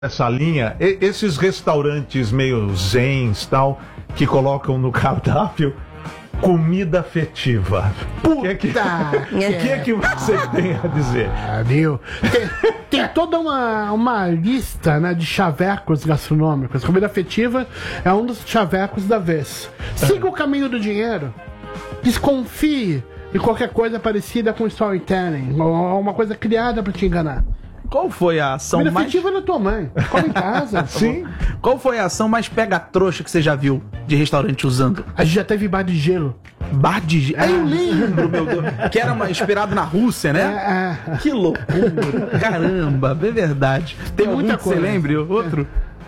essa linha, esses restaurantes meio zens tal, que colocam no cardápio comida afetiva. O que você tem a dizer? Viu? Tem toda uma lista, né, de chavecos gastronômicos. Comida afetiva é um dos chavecos da vez. Siga o caminho do dinheiro. Desconfie de qualquer coisa parecida com storytelling, ou uma coisa criada para te enganar. Qual foi a ação mais... Comida afetiva da tua mãe. Come em casa. Sim. Qual foi a ação mais pega-trouxa que você já viu de restaurante usando? A gente já teve bar de gelo. Bar de gelo? Eu lembro, meu Deus. Que era inspirado na Rússia, né? Que loucura. Caramba, é verdade. Tem muita coisa. Você lembra? Outro?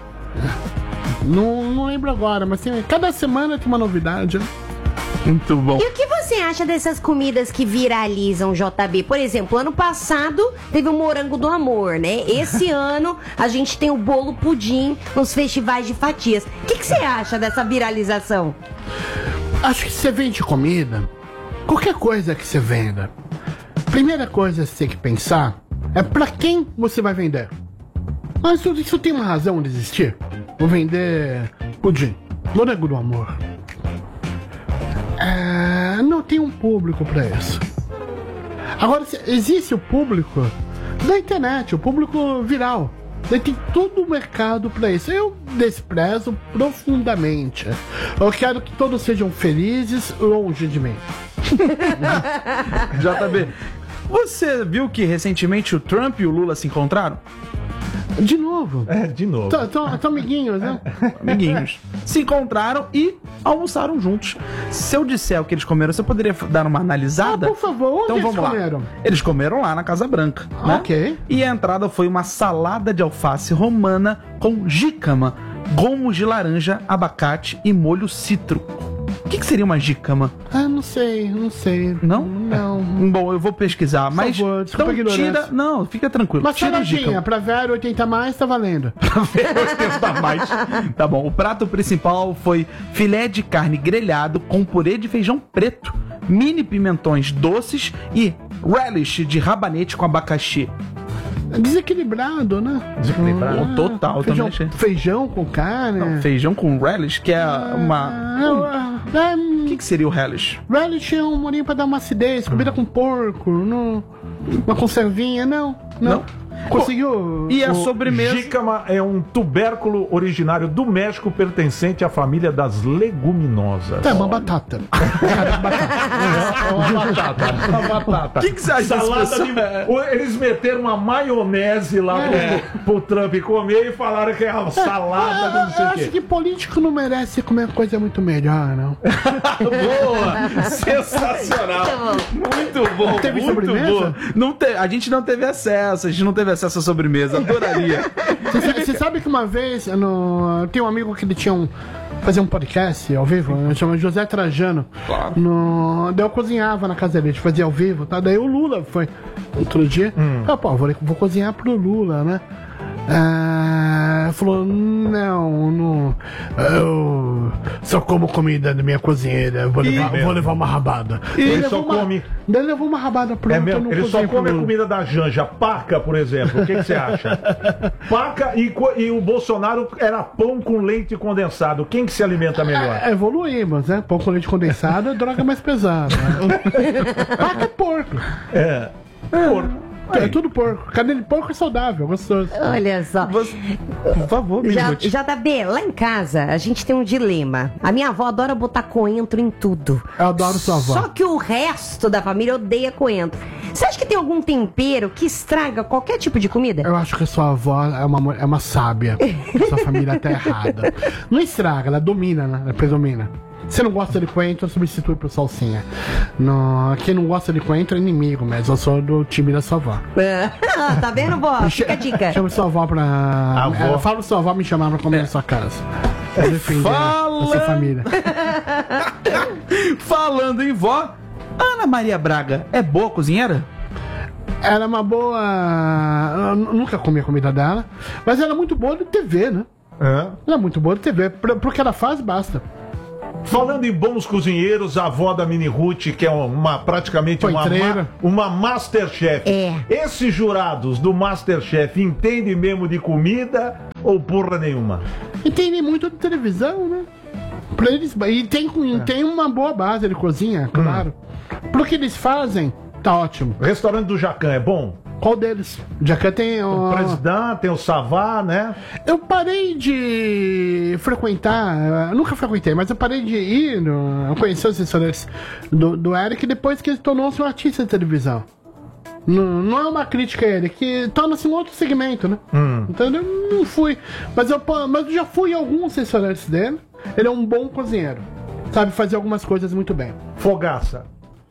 Não lembro agora, mas cada semana tem uma novidade, né? Muito bom. E o que você acha dessas comidas que viralizam, JB? Por exemplo, ano passado teve o morango do amor, né? Esse ano a gente tem o bolo pudim nos festivais de fatias. O que você acha dessa viralização? Acho que você vende comida, qualquer coisa que você venda, primeira coisa que você tem que pensar é pra quem você vai vender. Mas isso tem uma razão de existir. Vou vender pudim, morango do amor. Não tem um público pra isso. Agora, existe o público da internet, o público viral. Daí tem todo o mercado pra isso. Eu desprezo profundamente. Eu quero que todos sejam felizes longe de mim. JB, você viu que recentemente o Trump e o Lula se encontraram? De novo? De novo. Tão amiguinhos, né? Amiguinhos. Se encontraram e almoçaram juntos. Se eu disser o que eles comeram, você poderia dar uma analisada? Por favor, onde então, eles vamos comeram? Lá. Eles comeram lá na Casa Branca. Né? Ok. E a entrada foi uma salada de alface romana com jícama, gomos de laranja, abacate e molho cítrico. O que seria uma jícama? Não sei. Não? Não. Bom, eu vou pesquisar, mas... Por favor, desculpa a ignorância. Tira... Não, fica tranquilo. Mas tira a jícama. pra ver 80 mais, tá valendo. Pra ver 80 mais. Tá bom, o prato principal foi filé de carne grelhado com purê de feijão preto, mini pimentões doces e relish de rabanete com abacaxi. Desequilibrado, né? Desequilibrado. Total, feijão, também. Feijão com carne. Não, feijão com relish, que é uma... O que seria o relish? Relish é um molinho pra dar uma acidez, comida com porco, uma conservinha, não. Conseguiu? E a sobremesa? Jícama é um tubérculo originário do México pertencente à família das leguminosas. É uma batata. Uma batata. O que você acha Salada Eles meteram uma maionese lá pro Trump comer e falaram que é uma salada de não sei o quê. Acho que político não merece comer coisa muito melhor, não. Boa! Sensacional! Muito bom! Teve muito sobremesa? Bom. A gente não teve acesso à sobremesa, adoraria. Você sabe que uma vez, tem um amigo que ele tinha fazia um podcast ao vivo, chama José Trajano. Claro. Daí eu cozinhava na casa dele, a gente fazia ao vivo, tá? Daí o Lula foi outro dia. Vou cozinhar pro Lula, né? Falou, não, eu só como comida da minha cozinheira, vou levar uma rabada. Ele só come. Daí ele levou uma rabada pronta. Ele só come a comida da Janja. Paca, por exemplo. O que você acha? Paca e o Bolsonaro era pão com leite condensado. Quem que se alimenta melhor? Evoluímos, né? Pão com leite condensado é droga mais pesada. Paca é porco. Porco. É tudo porco. Carne de porco é saudável, gostoso. Olha só. Por favor, me ajude. JB, lá em casa a gente tem um dilema. A minha avó adora botar coentro em tudo. Eu adoro sua avó. Só que o resto da família odeia coentro. Você acha que tem algum tempero que estraga qualquer tipo de comida? Eu acho que a sua avó é uma sábia. Sua família tá errada. Não estraga, ela domina, né? Ela predomina. Se não gosta de coentro, substitui por salsinha. Quem não gosta de coentro é inimigo, mas eu sou do time da sua avó. Tá vendo, vó? Fica a dica. Chama sua avó pra... Fala pra sua avó me chamar pra comer na sua casa. Pra defender a sua família. Falando em vó, Ana Maria Braga é boa cozinheira? Ela é uma boa... Eu nunca comi a comida dela, mas ela é muito boa de TV, né? Ela é muito boa de TV. Pro que ela faz, basta. Falando em bons cozinheiros, a avó da Mini Ruth, que é praticamente uma Masterchef. Esses jurados do Masterchef entendem mesmo de comida ou porra nenhuma? Entendem muito de televisão, né? Pra eles, e tem uma boa base de cozinha, claro. Pro que eles fazem, tá ótimo. O restaurante do Jacan é bom? Qual deles? Jacan tem o Presidente, tem o Savá, né? Eu parei de frequentar, eu nunca frequentei, mas eu parei de ir, eu conheci os restaurantes do Eric depois que ele tornou-se um artista de televisão. Não é uma crítica a ele, que torna-se um outro segmento, né? Então eu não fui. Mas eu já fui em alguns restaurantes dele. Ele é um bom cozinheiro. Sabe fazer algumas coisas muito bem. Fogaça.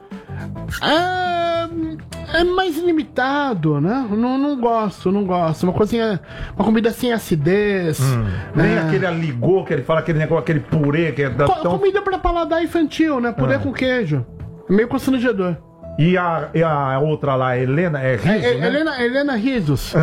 É mais limitado, né? Não gosto. Uma comida sem acidez. Nem aquele aligô que ele fala, aquele negócio, aquele purê que é comida pra paladar infantil, né? Purê com queijo. É meio constrangedor. E a outra lá, Helena, é Riso, né? Helena Risos.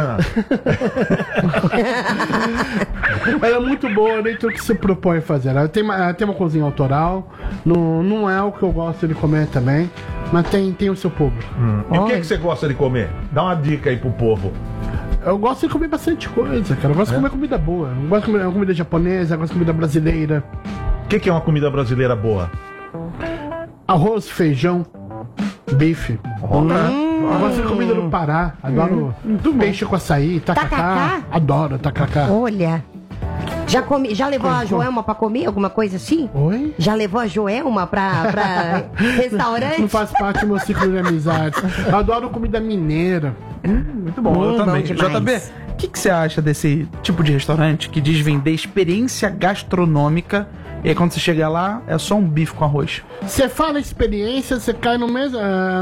Ela é muito boa dentro do que se propõe a fazer. Ela tem uma cozinha autoral. Não é o que eu gosto de comer também, mas tem o seu público. E o que você gosta de comer? Dá uma dica aí pro povo. Eu gosto de comer bastante coisa, cara. Eu gosto de comer comida boa. Eu gosto de comer comida japonesa, eu gosto de comida brasileira. O que é uma comida brasileira boa? Arroz, feijão, bife. Eu gosto de comida do Pará. Adoro peixe com açaí, tacacá. Adoro tacacá. Olha. Já levou a Joelma pra comer alguma coisa assim? Oi? Já levou a Joelma pra restaurante? Não faz parte do meu ciclo de amizades. Eu adoro comida mineira. Muito bom, eu também. JB, o que você acha desse tipo de restaurante que diz vender experiência gastronômica e aí quando você chega lá é só um bife com arroz? Você fala experiência, você cai no mesmo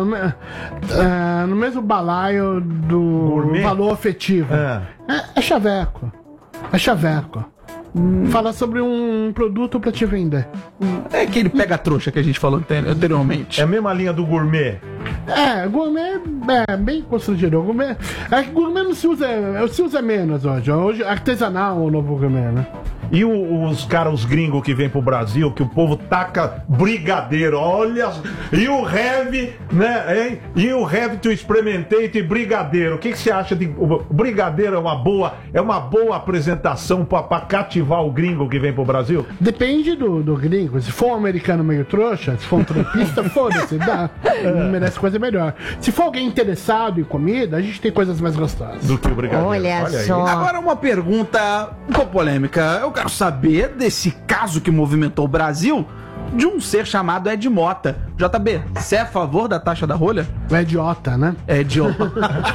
balaio do gourmet? Valor afetivo. É chaveco. É chaveco. Fala sobre um produto pra te vender. É aquele pega-trouxa que a gente falou anteriormente. É a mesma linha do gourmet. Gourmet é bem constrangedor. Gourmet não se usa menos hoje. Hoje artesanal é o novo gourmet, né? E os gringos que vêm pro Brasil, que o povo taca brigadeiro, olha, e o heavy, né, hein? E o heavy to experimentate brigadeiro. O que você acha de... O brigadeiro é uma boa apresentação pra cativar o gringo que vem pro Brasil? Depende do gringo. Se for um americano meio trouxa, se for um trampista, foda-se, dá. Merece coisa melhor. Se for alguém interessado em comida, a gente tem coisas mais gostosas. Do que o brigadeiro. Olha só. Aí. Agora uma pergunta um pouco polêmica. Eu quero saber desse caso que movimentou o Brasil de um ser chamado Ed Mota. JB, você é a favor da taxa da rolha? É idiota, né? É idiota.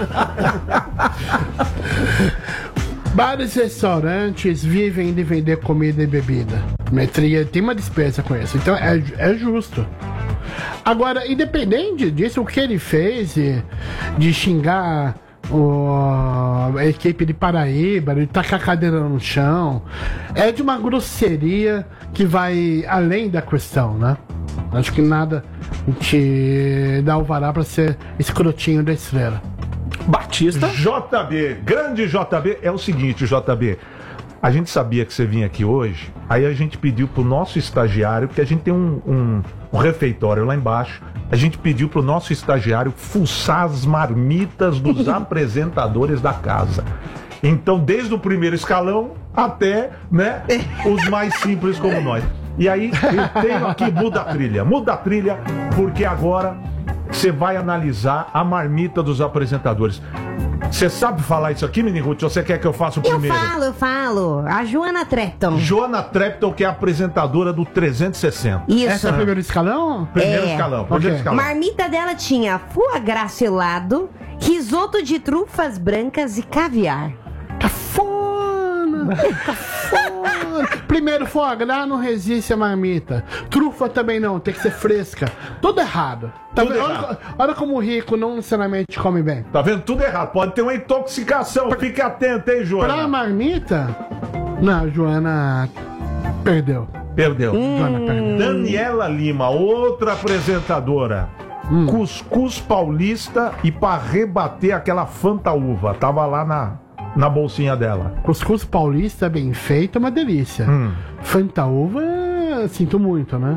Bares e restaurantes vivem de vender comida e bebida. Tem uma despesa com isso. Então é justo. Agora, independente disso, o que ele fez de xingar a equipe de Paraíba, de tacar a cadeira no chão, é de uma grosseria que vai além da questão, né? Acho que nada te dá alvará pra ser escrotinho da estrela. Batista. JB, grande JB, é o seguinte, JB. A gente sabia que você vinha aqui hoje, aí a gente pediu pro nosso estagiário, porque a gente tem um refeitório lá embaixo, a gente pediu pro nosso estagiário fuçar as marmitas dos apresentadores da casa. Então, desde o primeiro escalão até, né, os mais simples como nós. E aí, eu tenho aqui, muda a trilha, porque agora você vai analisar a marmita dos apresentadores. Você sabe falar isso aqui, Mini Ruth? Ou você quer que eu faça o primeiro? Eu falo. A Joana Trepton. Joana Trepton, que é a apresentadora do 360. Isso. Essa é o primeiro escalão? Primeiro escalão. A marmita dela tinha foie gras selado, risoto de trufas brancas e caviar. Cafona! Primeiro, foie gras não resiste a marmita. Trufa também não, tem que ser fresca. Tudo errado. Tá Tudo vendo? errado. Olha como o rico não necessariamente come bem. Tá vendo? Tudo errado. Pode ter uma intoxicação. Fique atento, hein, Joana? Pra marmita, não, Joana perdeu. Perdeu. Joana perdeu. Daniela Lima, outra apresentadora. Cuscuz paulista e pra rebater aquela fantaúva. Tava lá na bolsinha dela. Cuscuz paulista bem feito é uma delícia. Fantaúva sinto muito, né?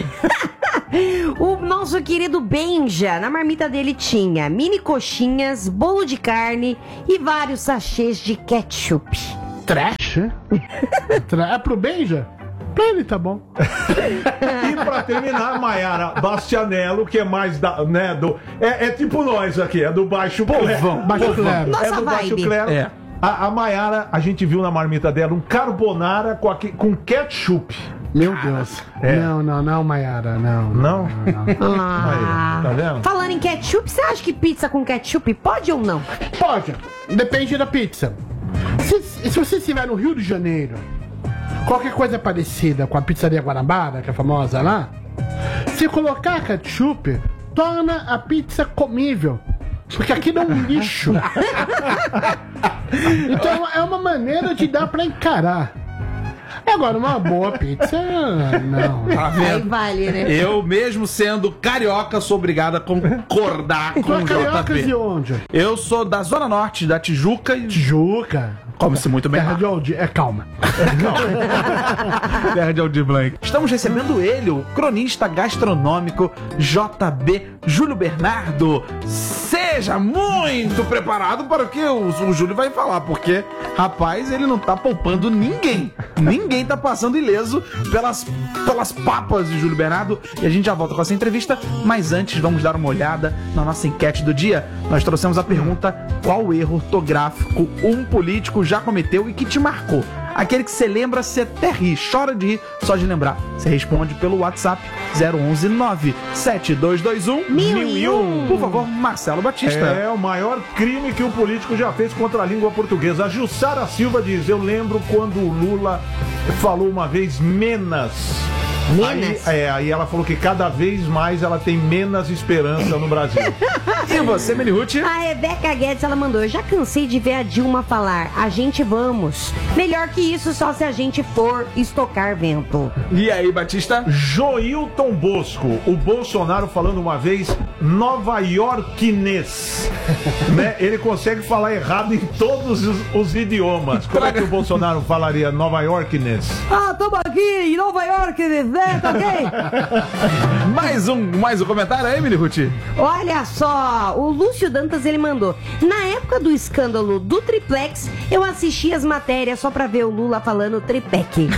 O nosso querido Benja, na marmita dele tinha mini coxinhas, bolo de carne e vários sachês de ketchup. Trash, né? É pro Benja? Pra ele tá bom. E pra terminar, Maiara Bastianello, que é mais da, né, é tipo nós aqui, é do baixo clero. Baixo clero. Nossa É do baixo vibe. clero. É. A Maiara, a gente viu na marmita dela um carbonara com ketchup. Meu Deus. É. Não, Maiara, não. Não? Ah. Aí, tá vendo? Falando em ketchup, você acha que pizza com ketchup pode ou não? Pode. Depende da pizza. Se você estiver no Rio de Janeiro, qualquer coisa parecida com a pizzaria Guanabara, que é famosa lá, se colocar ketchup, torna a pizza comível. Porque aqui dá um lixo. Então é uma maneira de dar pra encarar. Agora, uma boa pizza, não. Tá Aí vendo? vale, né? Eu, mesmo sendo carioca, sou obrigado a concordar com Pra o cariocas de JB. onde? Eu sou da Zona Norte, da Tijuca e Tijuca. come-se muito bem Terra lá. de Aldir. Calma. Terra de Aldir Blanc. Estamos recebendo ele, o cronista gastronômico JB Júlio Bernardo. Seja muito preparado para o que o Júlio vai falar, porque, rapaz, ele não tá poupando ninguém. Ninguém tá passando ileso pelas papas de Júlio Bernardo. E a gente já volta com essa entrevista, mas antes vamos dar uma olhada na nossa enquete do dia. Nós trouxemos a pergunta: qual erro ortográfico um político já cometeu e que te marcou? Aquele que você lembra, você até ri, chora de rir só de lembrar. Você responde pelo WhatsApp 011 97221 1001. Por favor, Marcelo Batista. É o maior crime que o político já fez contra a língua portuguesa. A Jussara Silva diz: eu lembro quando o Lula falou uma vez menos. Menos? Aí ela falou que cada vez mais ela tem menos esperança no Brasil. E você, Meniruti? A Rebeca Guedes, ela mandou: eu já cansei de ver a Dilma falar, a gente vamos. Melhor que isso, só se a gente for estocar vento. E aí, Batista? Joilton Bosco, o Bolsonaro falando uma vez Nova Yorkinês. Né? Ele consegue falar errado em todos os idiomas. Como é que o Bolsonaro falaria Nova Yorkinês? Ah, tamo aqui em Nova York, né? Tá ok? Mais um comentário aí, Meniruti? Olha só, o Lúcio Dantas, ele mandou: na época do escândalo do triplex, eu assisti as matérias só pra ver o Lula falando triplex.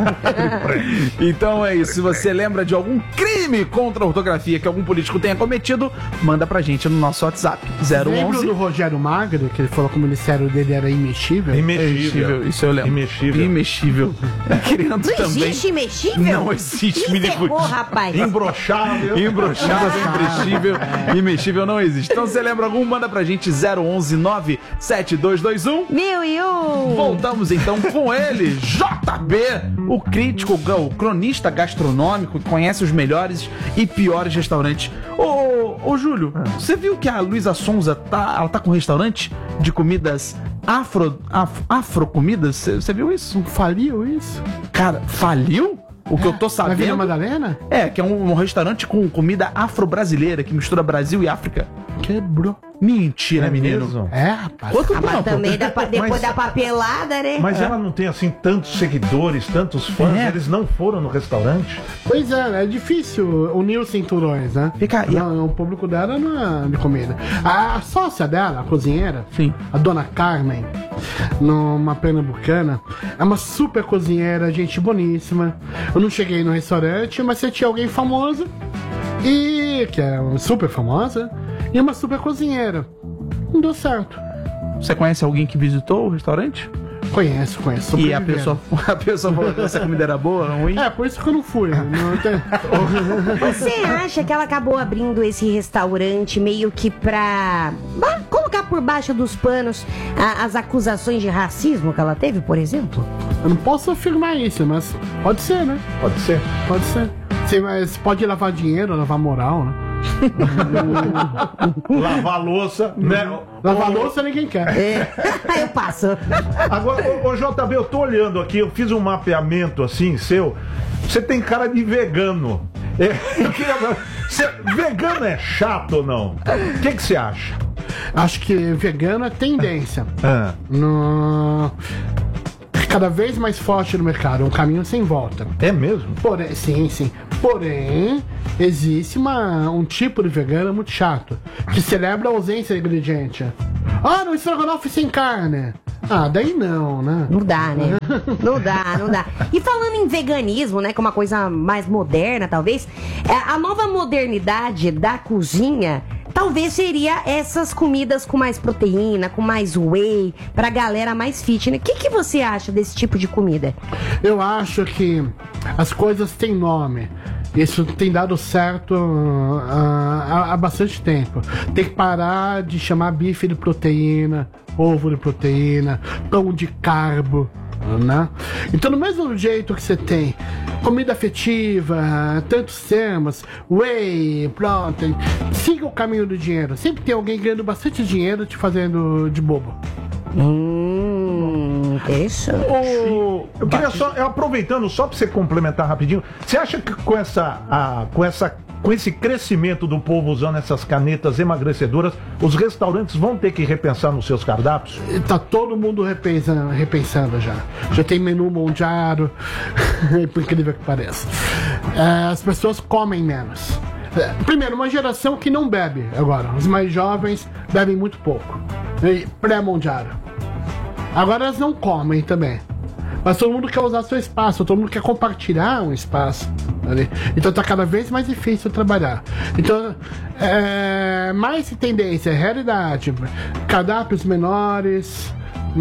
Então é isso. Se você lembra de algum crime contra a ortografia que algum político tenha cometido, manda pra gente no nosso WhatsApp. Lembra 011. do Rogério Magro, que ele falou que o ministério dele era imexível? Imexível. Isso eu lembro. Imexível. Imexível. Querendo Não também. existe imexível? Não existe, Encerrou, rapaz. Imbrochável. Imbrochável, imprescível, imexível não existe. Então, você lembra algum? Manda pra gente 011 97221 1001. Voltamos então com ele, JB, o crítico, o cronista gastronômico que conhece os melhores e piores restaurantes. Ô Júlio, você viu que a Luísa Sonza ela tá com um restaurante de comidas afro-comidas? Você viu isso? Faliu isso? Cara, faliu? O que eu tô Na Vila sabendo Madalena? é que é um restaurante com comida afro-brasileira que mistura Brasil e África. Quebrou. Mentira, menino. mesmo? É, rapaz. Quanto Ah, mas tempo? também depois Mas- da papelada, né? Mas ela não tem assim tantos seguidores, tantos fãs, É. eles não foram no restaurante. Pois é difícil unir os cinturões, né? Fica aí. Não, o público dela não é de comida. A sócia dela, a cozinheira, Sim. a dona Carmen, numa pernambucana, é uma super cozinheira, gente boníssima. Eu não cheguei no restaurante, mas você tinha alguém famoso, e que é super famosa, e uma super cozinheira. Não deu certo. Você conhece alguém que visitou o restaurante? Conheço. E a sobreviveram. pessoa falou que essa comida era boa, ruim? É, por isso que eu não fui. Não tem... Você acha que ela acabou abrindo esse restaurante meio que pra colocar por baixo dos panos as acusações de racismo que ela teve, por exemplo? Eu não posso afirmar isso, mas pode ser, né? Pode ser. Pode ser. Sim, mas pode lavar dinheiro, lavar moral, né? Lavar louça, né? Lavar louça ninguém quer. Eu passo. Agora, ô JB, eu tô olhando aqui, eu fiz um mapeamento assim, seu. Você tem cara de vegano. Vegano é chato ou não? O que você acha? Acho que vegano é tendência. Ah, No... cada vez mais forte no mercado, é um caminho sem volta. É mesmo? Porém, sim. Porém, existe um tipo de vegano muito chato, que celebra a ausência de ingrediente. No estrogonofe sem carne. Daí não, né? Não dá, né? Não dá. E falando em veganismo, né, que é uma coisa mais moderna, talvez, a nova modernidade da cozinha talvez seria essas comidas com mais proteína, com mais whey, pra galera mais fitness. O que você acha desse tipo de comida? Eu acho que as coisas têm nome. Isso tem dado certo há bastante tempo. Tem que parar de chamar bife de proteína, ovo de proteína, pão de carbo, né? Então, do mesmo jeito que você tem comida afetiva, tantos termos, whey, protein, siga o caminho do dinheiro. Sempre tem alguém ganhando bastante dinheiro te fazendo de bobo. Interessante. Eu queria aproveitando só para você complementar rapidinho, você acha que com esse crescimento do povo usando essas canetas emagrecedoras, os restaurantes vão ter que repensar nos seus cardápios? Tá todo mundo repensando já. Já tem menu mondiado, por incrível que pareça. As pessoas comem menos. Primeiro, uma geração que não bebe agora. Os mais jovens bebem muito pouco. Pré-mondiado. Agora elas não comem também. Mas todo mundo quer usar seu espaço, todo mundo quer compartilhar um espaço. Então tá cada vez mais difícil trabalhar. Então, mais tendência, realidade, cardápios menores,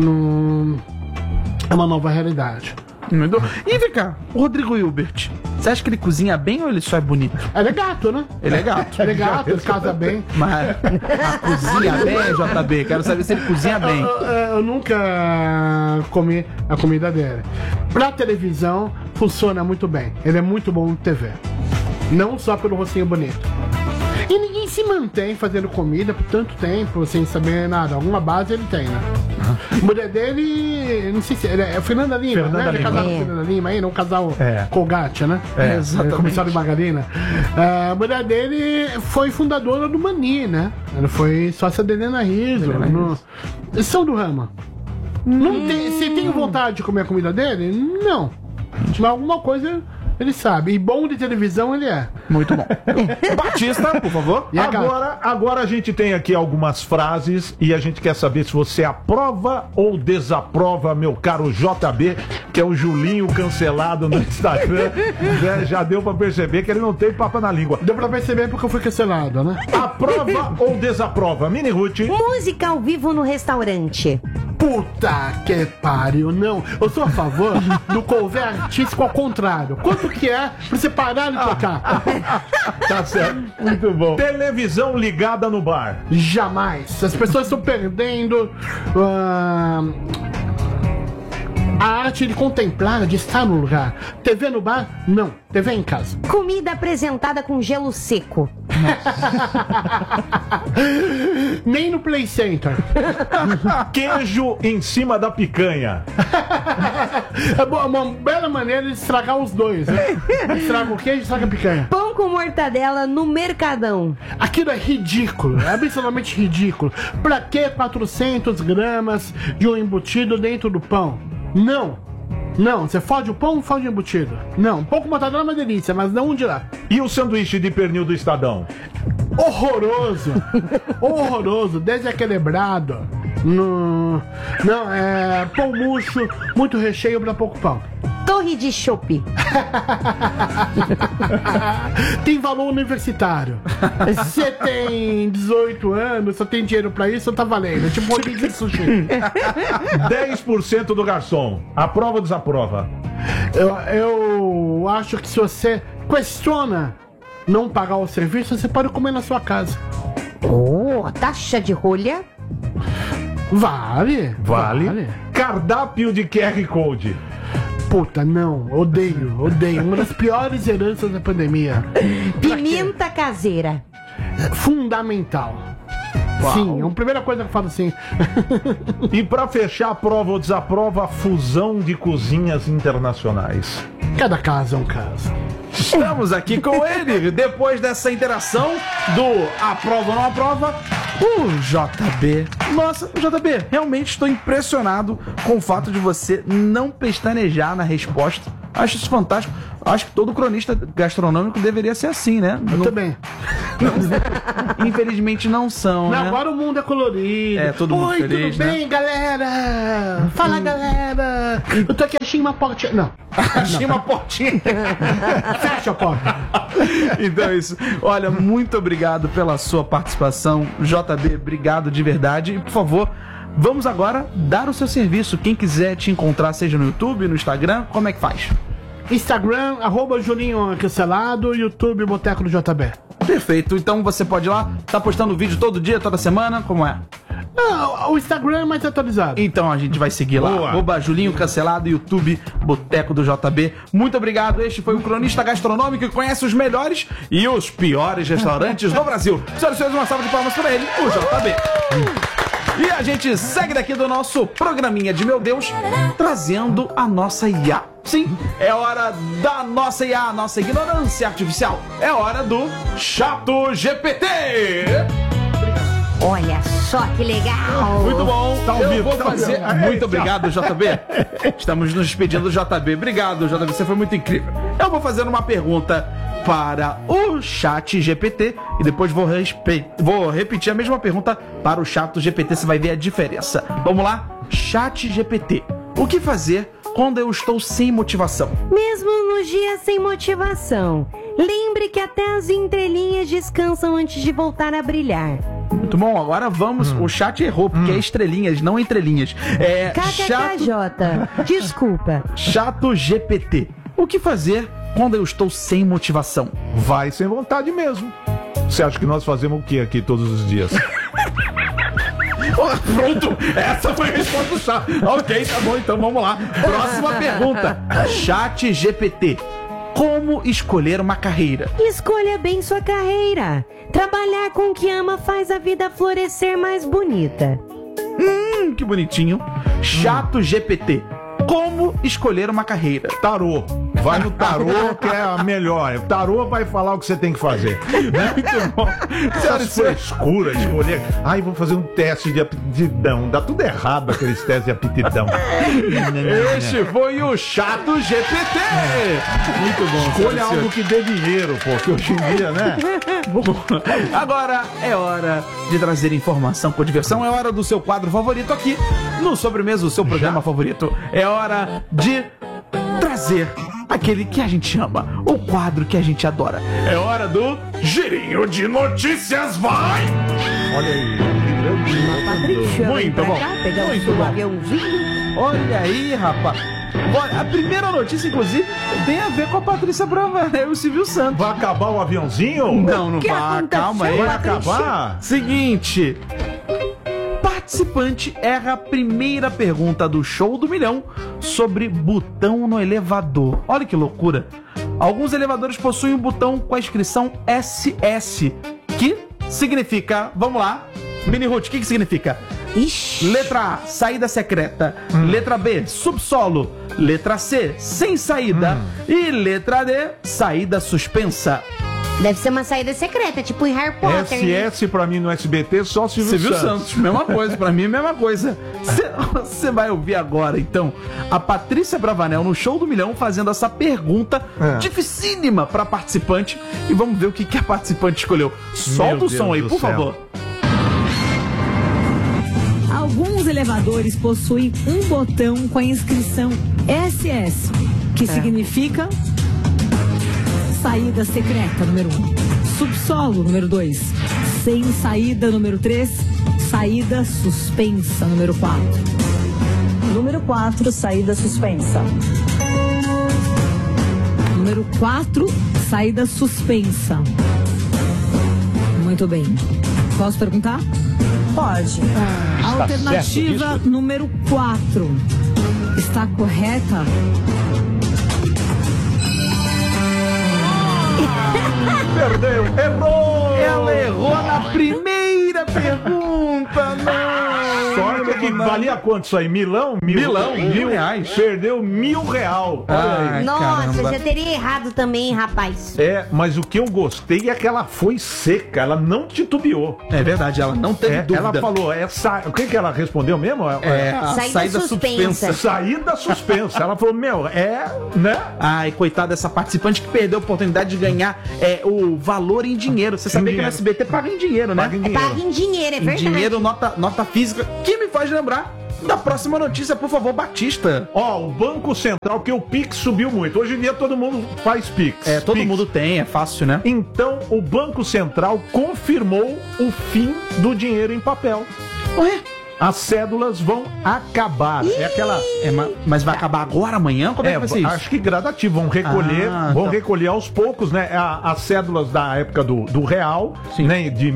é uma nova realidade. E vem cá, o Rodrigo Hilbert, você acha que ele cozinha bem ou ele só é bonito? Ele é gato, né? Ele é gato. Ele é gato, ele casa bem. Mas cozinha bem, JB? Quero saber se ele cozinha bem. Eu nunca comi a comida dele. Pra televisão, funciona muito bem. Ele é muito bom no TV. Não só pelo rostinho bonito. E ninguém se mantém fazendo comida por tanto tempo, sem saber nada. Alguma base ele tem, né? A mulher dele, não sei se é Fernanda Lima, Fernanda né? Lima. Casal com Fernanda Lima aí, não casal Colgate, né? Exatamente. Comissário de margarina. A mulher dele foi fundadora do Mani, né? Ela foi sócia da Helena Rizzo. Eles são do ramo. Não tem, se tem vontade de comer a comida dele? Não. Mas alguma coisa ele sabe. E bom de televisão ele é. Muito bom. Batista, por favor. E Agora a gente tem aqui algumas frases e a gente quer saber se você aprova ou desaprova, meu caro JB, que é o Julinho cancelado no Instagram. Né? Já deu pra perceber que ele não tem papo na língua. Deu pra perceber porque eu fui cancelado, né? Aprova ou desaprova? Mini Ruth. Música ao vivo no restaurante. Puta que pariu, não. Eu sou a favor do cover artístico ao contrário. Quanto que é pra você parar de tocar? Tá certo. Muito bom. Televisão ligada no bar. Jamais. As pessoas estão perdendo a arte de contemplar, de estar no lugar. TV no bar? Não. TV em casa. Comida apresentada com gelo seco. Nem no Play Center. Queijo em cima da picanha. É uma bela maneira de estragar os dois, né? Estraga o queijo e estraga a picanha. Pão com mortadela no Mercadão. Aquilo é ridículo, é absolutamente ridículo. Pra que 400 gramas de um embutido dentro do pão? Não. Não, você fode o pão, fode o embutido. Não, pão com mortadela é uma delícia, mas não um de lá. E o sanduíche de pernil do Estadão? Horroroso. Horroroso, desequilibrado. Não, é pão murcho, muito recheio pra pouco pão. Torre de chopp. Tem valor universitário. Você tem 18 anos, só tem dinheiro pra isso, tá valendo. É tipo rodízio de sushi. 10% do garçom. Aprova ou desaprova? Eu acho que se você questiona não pagar o serviço, você pode comer na sua casa. Taxa de rolha. Vale. Cardápio de QR Code. Puta, não. Odeio. Uma das piores heranças da pandemia. Pimenta caseira. Fundamental. Uau. Sim, é a primeira coisa que eu falo assim. E pra fechar, aprova ou desaprova a fusão de cozinhas internacionais? Cada caso é um caso. Estamos aqui com ele, depois dessa interação do aprova ou não aprova, O JB. Nossa, JB, realmente estou impressionado com o fato de você não pestanejar na resposta. Acho isso fantástico. Acho que todo cronista gastronômico deveria ser assim, né? Eu também. Infelizmente não são, Não, né? agora o mundo é colorido. É, todo mundo Oi, feliz, tudo né? bem, galera? Fala, galera. Eu tô aqui, achei uma portinha. Não, Achei uma portinha. fecha a porta. Então é isso. Olha, muito obrigado pela sua participação. JB, obrigado de verdade. E, por favor, vamos agora dar o seu serviço. Quem quiser te encontrar, seja no YouTube, no Instagram, como é que faz? Instagram, @Juninho Cancelado, YouTube, Boteco do JB. Perfeito. Então você pode ir lá, tá postando vídeo todo dia, toda semana, como é? Não, o Instagram é mais atualizado. Então a gente vai seguir lá. Boa. Julinho Cancelado, YouTube, Boteco do JB. Muito obrigado. Este foi o cronista gastronômico que conhece os melhores e os piores restaurantes do Brasil. Senhoras e senhores, uma salva de palmas para ele, o JB. E a gente segue daqui do nosso programinha de Meu Deus, trazendo a nossa IA. Sim, é hora da nossa IA, a nossa ignorância artificial. É hora do Chato GPT. Olha só que legal. Muito bom. Tá ao Eu vivo, vou tá ao fazer. vivo. Muito obrigado, JB. Estamos nos despedindo do JB. Obrigado, JB. Você foi muito incrível. Eu vou fazer uma pergunta para o Chat GPT e depois vou repetir a mesma pergunta para o Chato GPT. Você vai ver a diferença. Vamos lá? Chat GPT. O que fazer quando eu estou sem motivação? Mesmo nos dias sem motivação, lembre que até as entrelinhas descansam antes de voltar a brilhar. Muito bom, agora vamos. O chat errou, porque é estrelinhas, não entrelinhas. É KKKJ, desculpa. Chato GPT. O que fazer quando eu estou sem motivação? Vai sem vontade mesmo. Você acha que nós fazemos o que aqui todos os dias? Pronto, essa foi a resposta do chat. Ok, tá bom, então vamos lá. Próxima pergunta. Chat GPT. Como escolher uma carreira? Escolha bem sua carreira. Trabalhar com o que ama faz a vida florescer mais bonita. Que bonitinho. Chato GPT. Como escolher uma carreira? Tarô. Vai no tarô que é a melhor. O tarô vai falar o que você tem que fazer. Né? Muito bom. Essas frescuras, escolher. Ai, vou fazer um teste de aptidão. Dá tudo errado aqueles testes de aptidão. Este foi o Chato GPT. Muito bom. Escolha algo que dê dinheiro, pô. Que hoje em dia, né? Agora é hora de trazer informação com diversão. É hora do seu quadro favorito aqui no Sobremesa, o seu programa favorito. É hora de trazer aquele que a gente ama, o quadro que a gente adora. É hora do Girinho de Notícias, vai! Olha aí. Muito bom. Pegar o Muito seu bom. aviãozinho. Olha aí, rapaz. Olha, a primeira notícia, inclusive, tem a ver com a Patrícia Bravanel e o Silvio Santos. Vai acabar o aviãozinho? Não que vai, aconteceu, calma aí. Vai acabar? Seguinte, participante erra a primeira pergunta do Show do Milhão sobre botão no elevador. Olha que loucura. Alguns elevadores possuem um botão com a inscrição SS, que significa, vamos lá, Mini Ruth, o que significa? Ixi. Letra A, saída secreta. Letra B, subsolo. Letra C, sem saída. E letra D, saída suspensa. Deve ser uma saída secreta, tipo em Harry Potter. né? SS pra mim no SBT, só Silvio Santos, mesma coisa, pra mim, mesma coisa. Você vai ouvir agora, então, a Patrícia Bravanel no Show do Milhão fazendo essa pergunta dificílima pra participante. E vamos ver o que a participante escolheu. Solta o som aí, por favor. Alguns elevadores possuem um botão com a inscrição SS, que significa saída secreta, número 1. Subsolo, número 2. Sem saída, número 3. Saída suspensa, número 4. Número 4, saída suspensa. Número 4, saída suspensa. Muito bem. Posso perguntar? Pode. Alternativa número 4. Está correta? Perdeu, errou! Ela errou na primeira pergunta, não! Sorte que valia quanto isso aí? Milão? Milão, R$1.000. Perdeu R$1.000. Olha aí. Nossa, caramba. já teria errado também, rapaz. Mas o que eu gostei é que ela foi seca, ela não titubeou. É verdade, ela não teve dúvida. Ela falou, o que ela respondeu mesmo? A Saída suspensa. Saída suspensa. Ela falou, né? Ai, coitada dessa participante que perdeu a oportunidade de ganhar o valor em dinheiro. Você sabia que o SBT paga em dinheiro, né? Paga em dinheiro. Paga em dinheiro, é Em verdade. dinheiro, nota física. Que me faz lembrar da próxima notícia, por favor, Batista. O Banco Central, que o Pix subiu muito. Hoje em dia todo mundo faz Pix. Todo Pix. mundo tem, é fácil, né? Então, o Banco Central confirmou o fim do dinheiro em papel. Ué? As cédulas vão acabar. É aquela. Mas vai acabar agora, amanhã? Como é que vai ser isso? Acho que gradativo. Vão recolher, tá. recolher aos poucos, né? As cédulas da época do real, né? De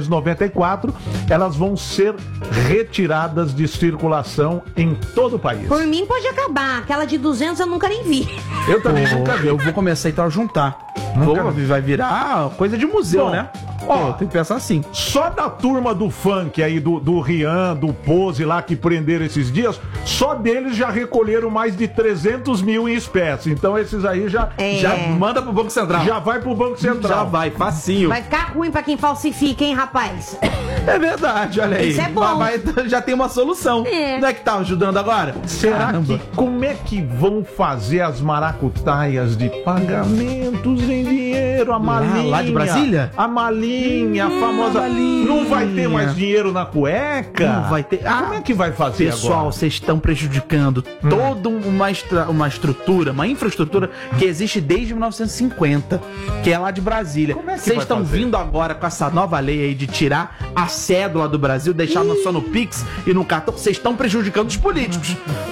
1994, elas vão ser retiradas de circulação em todo o país. Por mim pode acabar. Aquela de 200 eu nunca nem vi. Eu também nunca vi. Eu vou começar então a juntar. Vai virar coisa de museu, Bom, né? Tem que pensar assim. Só da turma do funk aí, do Rian, do Pose lá, que prenderam esses dias, só deles já recolheram mais de 300 mil em espécie. Então esses aí já manda pro Banco Central. já vai pro Banco Central. Já vai, facinho. Vai ficar ruim pra quem falsifica, hein, rapaz? É verdade, olha aí. Isso é bom. Já tem uma solução. Não é que tá ajudando agora? Será que, como é que vão fazer as maracutaias de pagamentos em dinheiro? A malinha. Lá de Brasília? A malinha, a famosa. malinha. Não vai ter mais dinheiro na cueca? Não vai ter. Como é que vai fazer Pessoal, agora? vocês estão prejudicando toda uma estrutura, uma infraestrutura que existe desde 1950, que é lá de Brasília. Como é que Vocês vai estão fazer? vindo agora com essa nova lei aí de tirar a cédula do Brasil, deixar só no Pix e no cartão. Vocês estão prejudicando os políticos.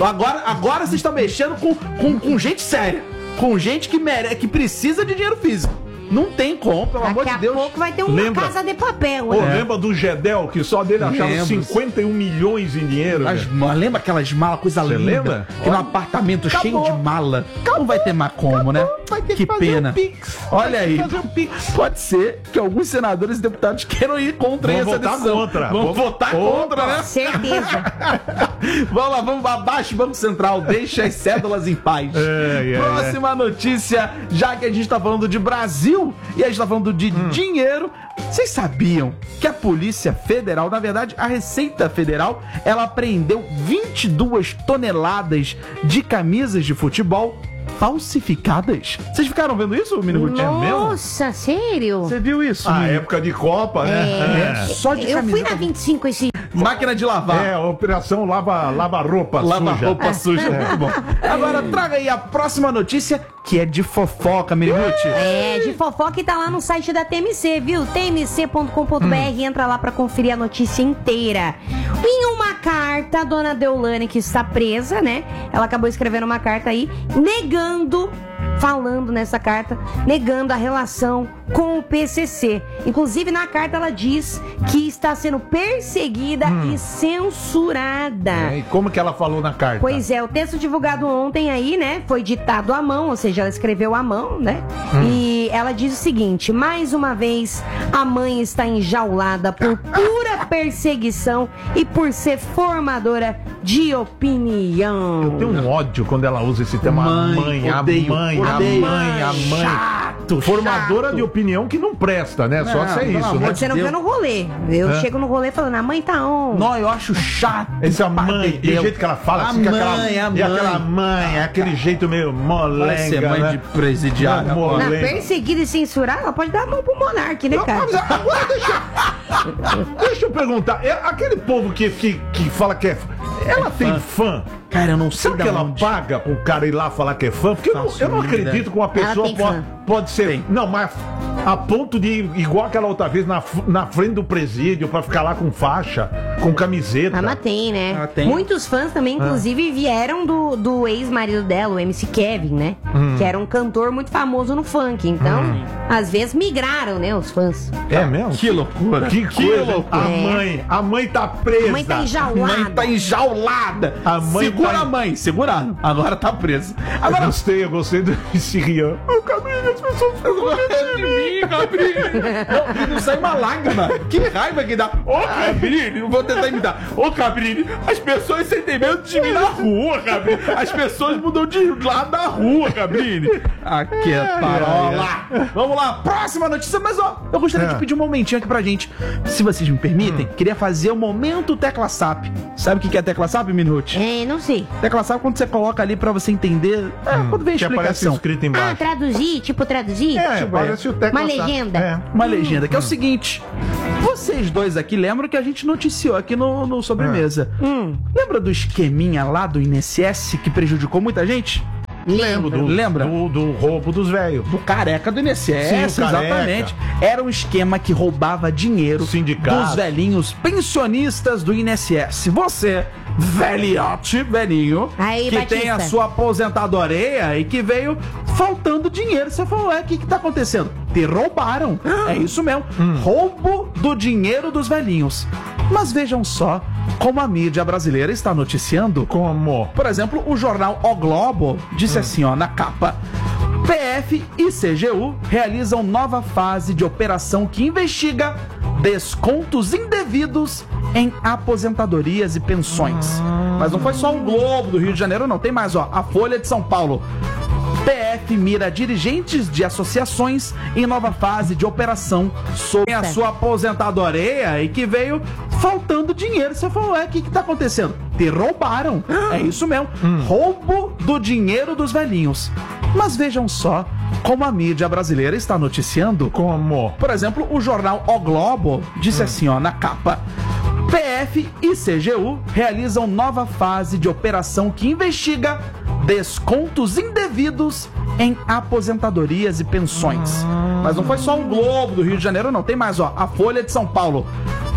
Agora vocês estão mexendo com gente séria, com gente que precisa de dinheiro físico. Não tem como, pelo amor de Daqui a Deus. pouco vai ter uma Lembra? casa de papel. Lembra do Gedel, que só dele acharam Lembro. 51 milhões em dinheiro? Lembra aquelas malas, coisa Você linda? lembra? Que no apartamento cheio de mala. Não vai ter mais como, né? Vai ter que fazer pena. um Pix. Olha aí. Fazer um Pix. Pode ser que alguns senadores e deputados queiram ir contra Vão essa votar decisão. contra. Vão votar contra, né? Certeza. Vamos lá, vamos abaixo, Banco Central. Deixa as cédulas em paz. Próxima notícia, já que a gente tá falando de Brasil e a gente tá falando de dinheiro. Vocês sabiam que a Polícia Federal, na verdade, a Receita Federal, ela apreendeu 22 toneladas de camisas de futebol falsificadas? Vocês ficaram vendo isso, Minutinho? Nossa, sério? Você viu isso? A menino? época de Copa, né? Só de Eu fui camiseta. na 25 esse... Máquina de lavar. Operação lava-roupa Lava suja. roupa suja, muito bom. Agora traga aí a próxima notícia, que é de fofoca, Minute. De fofoca, e tá lá no site da TMC, viu? tmc.com.br, entra lá pra conferir a notícia inteira. Em uma carta, a dona Deolane, que está presa, né? Ela acabou escrevendo uma carta aí, falando nessa carta, negando a relação com o PCC. Inclusive, na carta ela diz que está sendo perseguida e censurada. E como que ela falou na carta? Pois é, o texto divulgado ontem aí, né, foi ditado à mão, ou seja, ela escreveu à mão, né? E ela diz o seguinte: mais uma vez, a mãe está enjaulada por pura perseguição e por ser formadora de opinião. Eu tenho um ódio quando ela usa esse tema. Mãe, odeio. A mãe. Chato, Formadora chato. de opinião que não presta, né? Só Não, se é pelo isso, amor né? de Você não Deus. vê no rolê. Eu chego no rolê falando, a mãe tá on. Não, eu acho chato. Essa mãe, e o jeito que ela fala, A assim, com mãe, e aquela mãe, aquele jeito meio molenga, Vai ser mãe né? de presidiária. Não, Na molenga. perseguida e censurar, ela pode dar a mão pro monarca, né, cara? Mas agora deixa eu perguntar, aquele povo que fala que é fã, ela tem fã? Cara, eu não sei Será que ela onde. paga pro cara ir lá falar que é fã? Porque eu não acredito que uma pessoa tem fã. pode ser. Tem. Não, mas a ponto de ir, igual aquela outra vez, na frente do presídio, pra ficar lá com faixa, com camiseta. Ah, mas tem, né? Ah, tem. Muitos fãs também, inclusive, vieram do ex-marido dela, o MC Kevin, né? Que era um cantor muito famoso no funk. Então, às vezes migraram, né, os fãs. É mesmo? Que loucura. Que coisa. loucura. A mãe tá presa. A mãe tá enjaulada. Mãe tá enjaulada. A mãe Segura tá- a mãe, segurado. Agora tá preso. Agora eu gostei do esse Rian. O cabelo das pessoas ficam com medo de mim. Gabriel. Não sai uma lágrima. Que raiva que dá. Ô, Gabriel, eu vou tentar imitar. Ô, Cabrini, as pessoas sentem medo de mim na rua, Cabrini. As pessoas mudam de lado da rua, Cabrini. Aqui é parola. Vamos lá, próxima notícia. Mas, ó, eu gostaria de pedir um momentinho aqui pra gente. Se vocês me permitem, queria fazer o momento Tecla SAP. Sabe o que é Tecla SAP, Minute? Não sei. Tecla SAP, quando você coloca ali pra você entender, quando vem a Que aparece explicação. escrito embaixo. Traduzir? Tipo traduzir? Parece o Tecla Uma SAP. legenda. Uma legenda, que é o seguinte. Vocês dois aqui lembram que a gente noticiou aqui no Sobremesa. Lembra do esqueminha lá do INSS que prejudicou muita gente? Lembro. Lembra? Do roubo dos velhos. Do careca do INSS, Sim, o careca. exatamente. Era um esquema que roubava dinheiro Sindicato. dos velhinhos pensionistas do INSS. Você, velhinho, Aí, que Batista. tem a sua aposentadoria e que veio faltando dinheiro. Você falou, o que tá acontecendo? Te roubaram. É isso mesmo. Roubo do dinheiro dos velhinhos. Mas vejam só como a mídia brasileira está noticiando. Como? Por exemplo, o jornal O Globo disse assim, ó, na capa: PF e CGU realizam nova fase de operação que investiga descontos indevidos em aposentadorias e pensões. Mas não foi só o Globo do Rio de Janeiro, não. Tem mais, ó, a Folha de São Paulo. PF mira dirigentes de associações em nova fase de operação sobre a sua aposentadoria e que veio faltando dinheiro. Você falou, o que tá acontecendo? Te roubaram. É isso mesmo. Roubo do dinheiro dos velhinhos. Mas vejam só como a mídia brasileira está noticiando. Como? Por exemplo, o jornal O Globo disse assim, ó, na capa: PF e CGU realizam nova fase de operação que investiga descontos indevidos em aposentadorias e pensões. Mas não foi só o Globo do Rio de Janeiro, não. Tem mais, ó, a Folha de São Paulo.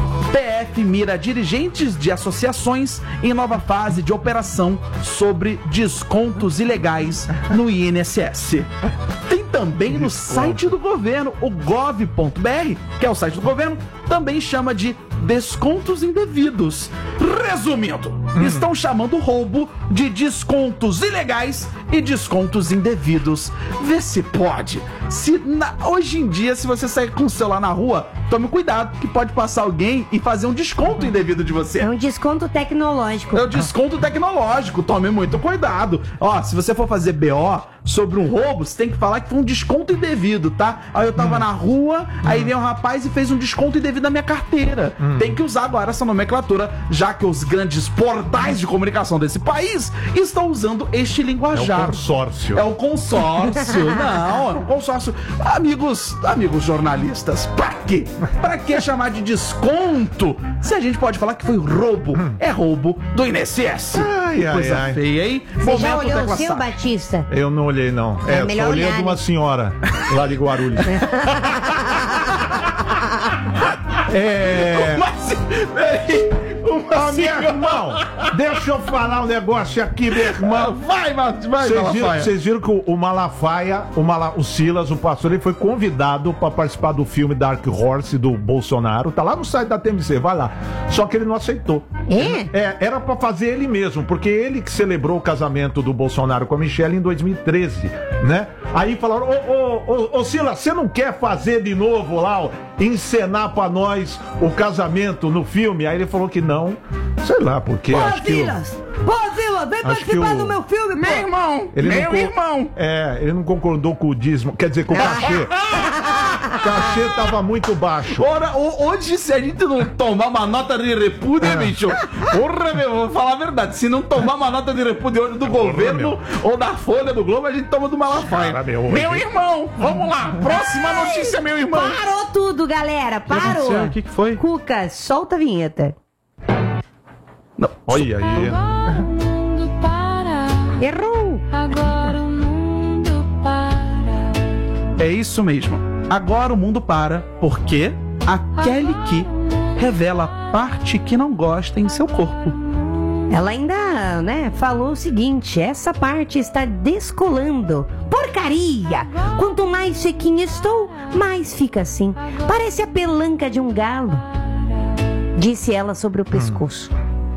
PF mira dirigentes de associações em nova fase de operação sobre descontos ilegais no INSS. Tem também no site do governo, o gov.br, que é o site do governo, também chama de descontos indevidos. Resumindo, estão chamando o roubo de descontos ilegais e descontos indevidos. Vê se pode. Hoje em dia, se você sair com o celular na rua, tome cuidado, que pode passar alguém e fazer um desconto indevido de você. É um desconto tecnológico. É um desconto tecnológico, tome muito cuidado. Ó, se você for fazer BO sobre um roubo, você tem que falar que foi um desconto indevido, tá? Aí eu tava na rua, aí veio um rapaz e fez um desconto indevido na minha carteira. Tem que usar agora essa nomenclatura, já que os grandes portais de comunicação desse país estão usando este linguajar. É o consórcio. É o consórcio. Não, é um consórcio. Amigos jornalistas, pra quê? Pra que chamar de desconto se a gente pode falar que foi roubo? É roubo do INSS. Coisa feia, hein? Você já Momento olhou Tecla o seu, SAP. Batista? Eu não olhei, não. É melhor só olhei olhar, de uma né? senhora lá de Guarulhos. Mas, peraí, Ô, meu irmão, deixa eu falar um negócio aqui, meu irmão. Vai, Malafaia. Vocês viram que o Malafaia, o Silas, o pastor, ele foi convidado para participar do filme Dark Horse do Bolsonaro. Tá lá no site da TMZ, vai lá. Só que ele não aceitou. Era para fazer ele mesmo, porque ele que celebrou o casamento do Bolsonaro com a Michelle em 2013, né? Aí falaram, ô Silas, você não quer fazer de novo lá, ó, encenar pra nós o casamento no filme? Aí ele falou que não, sei lá, porque acho que... Pô, Silas, vem participar do meu filme, pô! Meu irmão! Ele não concordou com o dízimo, quer dizer, com o cachê. O cachê tava muito baixo. Ora, hoje, se a gente não tomar uma nota de repúdio, bicho, porra, meu, vou falar a verdade, se não tomar uma nota de repúdio hoje do governo ou da Folha do Globo, a gente toma do Malafaia. Cara, meu Irmão, vamos lá, próxima notícia, meu irmão. Parou tudo, galera, parou. O que foi? Cuca, solta a vinheta. Não. Olha aí. Agora o mundo para. Errou. Agora o mundo para. É isso mesmo. Agora o mundo para, porque a Kelly Key revela a parte que não gosta em seu corpo. Ela ainda, né, falou o seguinte: essa parte está descolando. Porcaria! Quanto mais sequinha estou, mais fica assim. Parece a pelanca de um galo. Disse ela sobre o pescoço.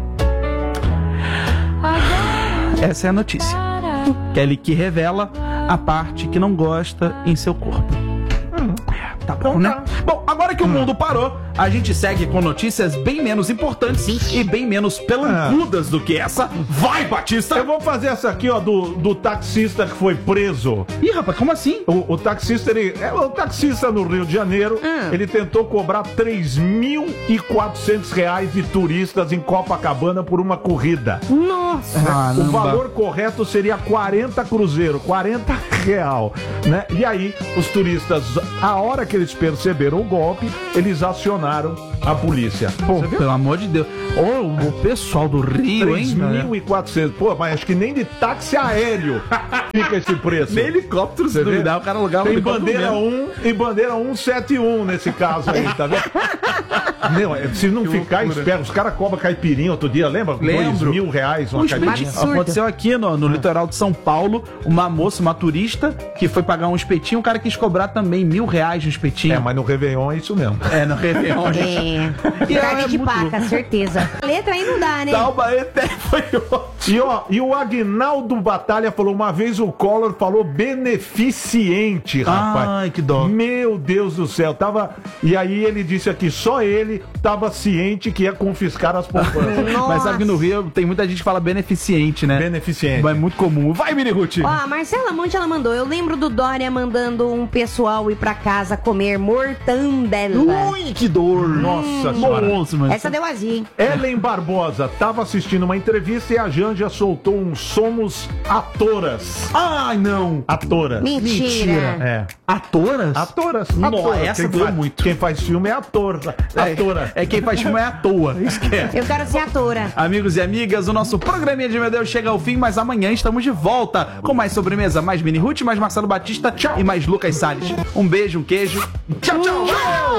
Essa é a notícia. Kelly Key revela a parte que não gosta em seu corpo. Tá bom, né? Bom, agora que o mundo parou, a gente segue com notícias bem menos importantes e bem menos pelancudas do que essa. Vai, Batista! Eu vou fazer essa aqui, ó, do taxista que foi preso. Ih, rapaz, como assim? O taxista, o taxista no Rio de Janeiro, ele tentou cobrar R$3.400 de turistas em Copacabana por uma corrida. Nossa! O valor correto seria 40 cruzeiro, R$40, né? E aí, os turistas, a hora que eles perceberam o golpe, eles acionaram a polícia. Pô, pelo amor de Deus. O pessoal do Rio, hein? 3.400. Pô, mas acho que nem de táxi aéreo fica esse preço. Nem helicóptero, se duvidar, o cara alugava Tem um helicóptero bandeira mesmo. 1 e bandeira 171 nesse caso aí, tá vendo? Não, se não ficar esperto, os caras cobram caipirinha outro dia, lembra? Lembro. R$2.000 uma caipirinha. Aconteceu aqui no litoral de São Paulo, uma moça, uma turista, que foi pagar um espetinho, o cara quis cobrar também R$1.000 no espetinho. É, mas no Réveillon é isso mesmo. É, no Réveillon. É. Carne de paca, certeza. A letra aí não dá, né? Até foi ótimo. E o Aguinaldo Batalha falou, uma vez o Collor falou beneficente, rapaz. Ai, que dó. Meu Deus do céu, e aí ele disse aqui, só ele tava ciente que ia confiscar as poupanças. Mas sabe que no Rio tem muita gente que fala beneficiente, né? Beneficiente. É muito comum. Vai, Mini Ruth. Ó, a Marcela Monte, ela mandou. Eu lembro do Dória mandando um pessoal ir pra casa comer mortandela. Ui, que dor. Nossa senhora. Nossa, mano. Essa deu azia, hein? Ellen Barbosa tava assistindo uma entrevista e a Janja soltou um somos atoras. Ai, não. Atoras. Mentira. É. Atoras? Atoras. Nossa, Atoras. essa doeu muito. Quem faz filme é ator. Atora. É quem faz filme é à toa. Esquece. Eu quero ser atora. Amigos e amigas, o nosso programinha de Meu Deus chega ao fim, mas amanhã estamos de volta com mais sobremesa, mais Mini Ruth, mais Marcelo Batista e mais Lucas Salles. Um beijo, um queijo. Tchau, tchau.